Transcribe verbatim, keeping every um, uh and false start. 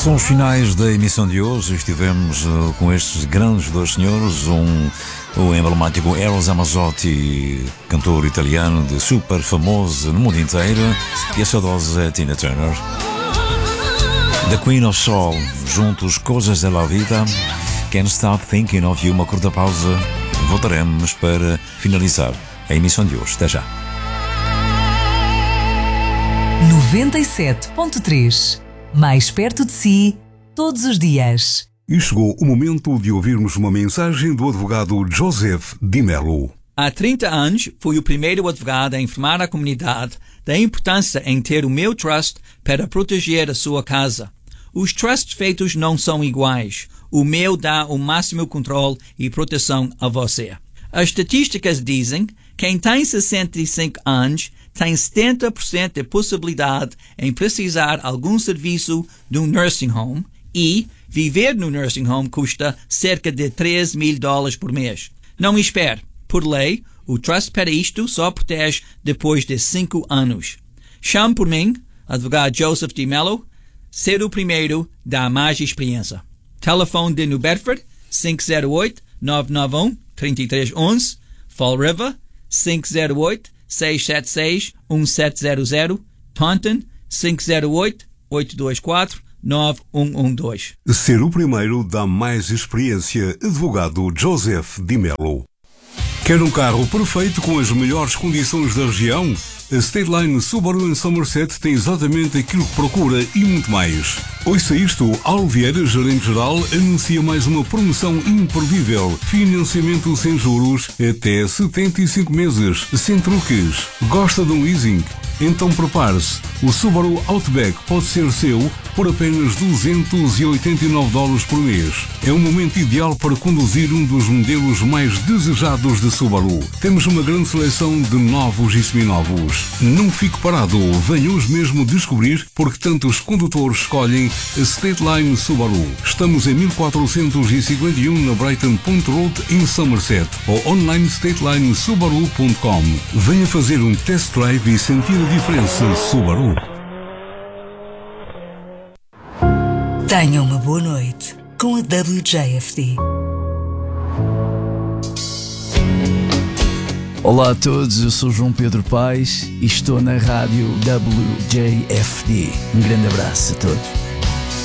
São os finais da emissão de hoje. Estivemos uh, com estes grandes dois senhores, um, o emblemático Eros Ramazzotti, cantor italiano de super famoso no mundo inteiro, e a saudosa Tina Turner. The Queen of Soul, juntos Coisas da Vida, Can't Stop Thinking of You. Uma curta pausa, voltaremos para finalizar a emissão de hoje. Até já. noventa e sete ponto três, mais perto de si, todos os dias. E chegou o momento de ouvirmos uma mensagem do advogado Joseph Di Mello. Há trinta anos, fui o primeiro advogado a informar a comunidade da importância em ter o meu trust para proteger a sua casa. Os trusts feitos não são iguais. O meu dá o máximo controle e proteção a você. As estatísticas dizem que quem tem sessenta e cinco anos tem setenta por cento de possibilidade em precisar algum serviço de um nursing home e viver no nursing home custa cerca de três mil dólares por mês. Não espere. Por lei, o trust para isto só protege depois de cinco anos. Chame por mim, advogado Joseph Di Mello. Ser o primeiro dá mais experiência. Telefone de New Bedford cinco zero oito, nove nove um, três três um um. Fall River cinco zero oito, seis sete seis, um sete zero zero. Taunton cinco zero oito, oito dois quatro, nove um um dois. Ser o primeiro dá mais experiência. Advogado Joseph Di Mello. Quer um carro perfeito com as melhores condições da região? A State Line Subaru em Somerset tem exatamente aquilo que procura e muito mais. Ouça isto, Alvieira, Vieira, gerente-geral, anuncia mais uma promoção imperdível. Financiamento sem juros até setenta e cinco meses, sem truques. Gosta de um leasing? Então prepare-se. O Subaru Outback pode ser seu por apenas duzentos e oitenta e nove dólares por mês. É o momento ideal para conduzir um dos modelos mais desejados de Subaru. Temos uma grande seleção de novos e seminovos. Não fique parado, venha hoje mesmo descobrir porque tantos condutores escolhem a State Line Subaru. Estamos em mil quatrocentos e cinquenta e um na Brighton Point Road em Somerset ou online stateline subaru ponto com. Venha fazer um test drive e sentir a diferença Subaru. Tenha uma boa noite com a W J F D. Olá a todos, eu sou João Pedro Paes e estou na rádio W J F D. Um grande abraço a todos.